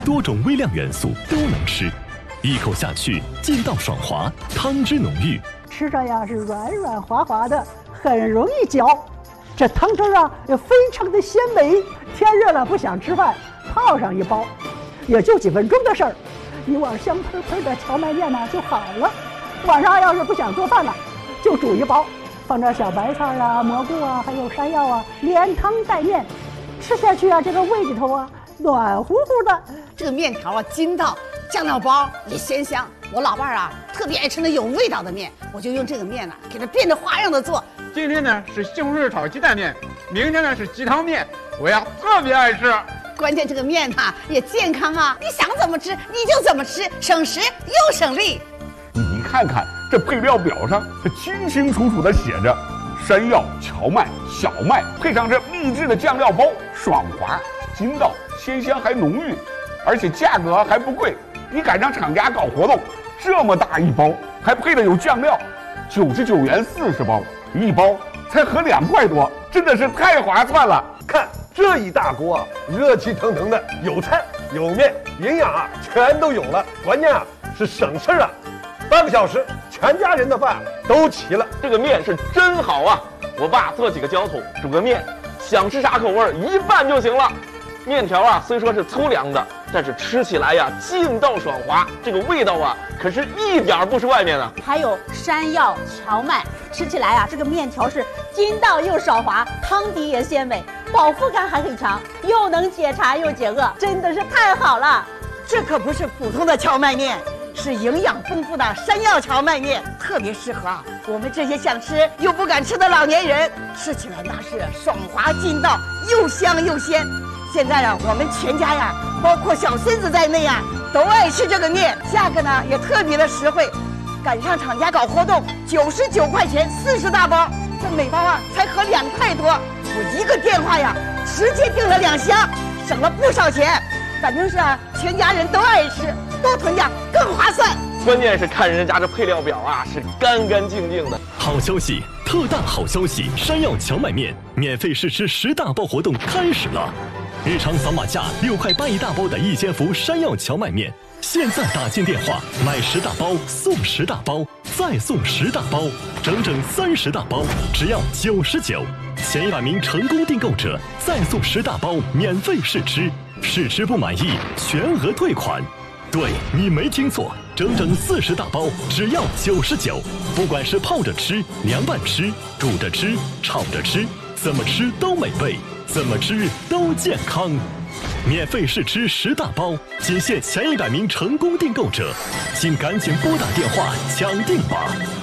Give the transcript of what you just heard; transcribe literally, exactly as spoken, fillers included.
多种微量元素都能吃，一口下去劲道爽滑，汤汁浓郁， 吃着呀是软软滑滑的，很容易嚼。这汤汁啊也非常的鲜美。天热了不想吃饭，泡上一包，也就几分钟的事儿，一碗香喷喷的荞麦面呢就好了。晚上要是不想做饭了，就煮一包，放点小白菜啊、蘑菇啊，还有山药啊，连汤带面，吃下去啊，这个胃里头啊暖乎乎的。 这个面条啊筋道，酱料包也鲜香。我老伴儿啊特别爱吃那有味道的面，我就用这个面呢、啊、给它变着花样的做。 今天呢是西红柿炒鸡蛋面，明天呢是鸡汤面，我呀特别爱吃。 关键这个面呐、啊、也健康啊，你想怎么吃你就怎么吃，省时又省力。 你看看这配料表上，它清清楚楚地写着山药、荞麦、小麦，配上这秘制的酱料包，爽滑、筋道、鲜香还浓郁，而且价格还不贵。你赶上厂家搞活动，这么大一包，还配的有酱料，九十九元四十包，一包才合两块多，真的是太划算了。 看这一大锅啊，热气腾腾的，有菜有面，营养啊全都有了，关键啊是省事啊。半个小时，全家人的饭都齐了。 这个面是真好啊！我爸做几个浇头，煮个面，想吃啥口味一拌就行了。面条啊虽说是粗粮的，但是吃起来呀劲道爽滑，这个味道啊可是一点不输外面的。 还有山药、荞麦，吃起来啊这个面条是筋道又爽滑，汤底也鲜美，饱腹感还很强，又能解馋又解饿，真的是太好了。 这可不是普通的荞麦面，是营养丰富的山药荞麦面，特别适合啊我们这些想吃又不敢吃的老年人，吃起来那是爽滑劲道，又香又鲜。现在啊我们全家呀，包括小孙子在内啊，都爱吃这个面，价格呢也特别的实惠。赶上厂家搞活动，九十九块钱四十大包，这每包啊才合两块多。我一个电话呀，直接订了两箱，省了不少钱。反正是啊，全家人都爱吃，多囤点更划算。 关键是看人家这配料表啊，是干干净净的。 好消息，特大好消息！山药荞麦面免费试吃十大包活动开始了。日常扫码价六块八一大包的一千伏山药荞麦面，现在打进电话买十大包送十大包，再送十大包，整整三十大包，只要九十九。前一百名成功订购者再送十大包免费试吃，试吃不满意全额退款。对，你没听错，整整四十大包，只要九十九。不管是泡着吃、凉拌吃、煮着吃、炒着吃，怎么吃都美味，怎么吃都健康。免费试吃十大包，仅限前一百名成功订购者，请赶紧拨打电话抢订吧。